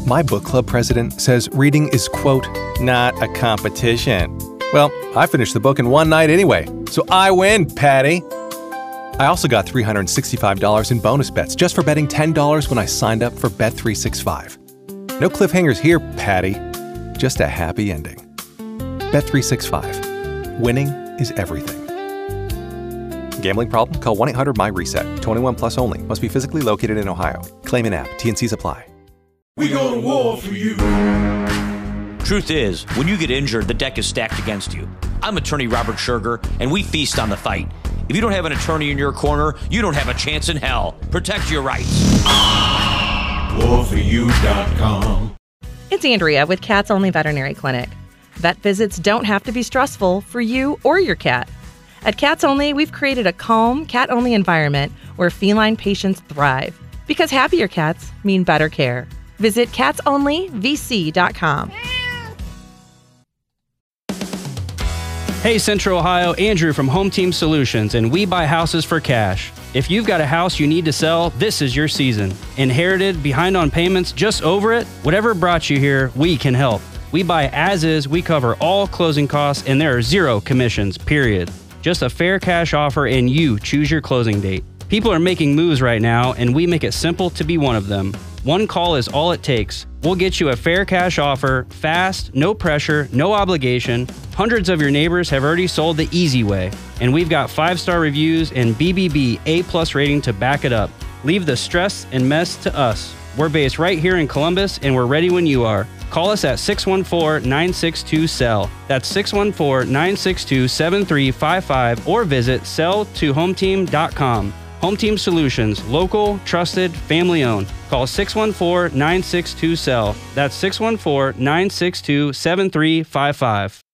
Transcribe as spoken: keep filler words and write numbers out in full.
My book club president says reading is, quote, not a competition. Well, I finished the book in one night anyway, so I win, Patty. I also got three hundred sixty-five dollars in bonus bets just for betting ten dollars when I signed up for Bet three sixty-five. No cliffhangers here, Patty. Just a happy ending. Bet three sixty-five. Winning is everything. Gambling problem? Call one eight hundred my reset. twenty-one plus only. Must be physically located in Ohio. Claim in app. T N Cs apply. We go to war for you. Truth is, when you get injured, the deck is stacked against you. I'm attorney Robert Scherger, and we feast on the fight. If you don't have an attorney in your corner, you don't have a chance in hell. Protect your rights. war for you dot com. It's Andrea with Cats Only Veterinary Clinic. Vet visits don't have to be stressful for you or your cat. At Cats Only, we've created a calm, cat-only environment where feline patients thrive. Because happier cats mean better care. Visit cats only v c dot com. Hey Central Ohio, Andrew from Home Team Solutions, and we buy houses for cash. If you've got a house you need to sell, this is your season. Inherited, behind on payments, just over it? Whatever brought you here, we can help. We buy as is, we cover all closing costs, and there are zero commissions, period. Just a fair cash offer and you choose your closing date. People are making moves right now, and we make it simple to be one of them. One call is all it takes. We'll get you a fair cash offer, fast, no pressure, no obligation. Hundreds of your neighbors have already sold the easy way, and we've got five-star reviews and B B B A-plus rating to back it up. Leave the stress and mess to us. We're based right here in Columbus, and we're ready when you are. Call us at six one four, nine six two, S E L L. That's six one four, nine six two, seven three five five or visit sell to home team dot com. Home Team Solutions, local, trusted, family owned. Call six one four, nine six two, S E L L. That's six one four, nine six two, seven three five five.